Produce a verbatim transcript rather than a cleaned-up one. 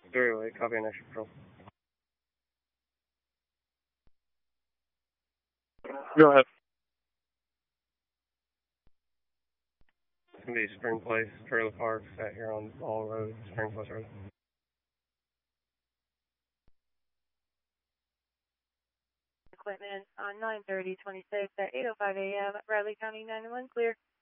Three way, copy an extra patrol. Go ahead. It's gonna be Spring Place, Trailer Park, sat here on Ball Road, Spring Place Road. Equipment on nine thirty twenty-six at eight oh five a m Riley County nine one one, clear.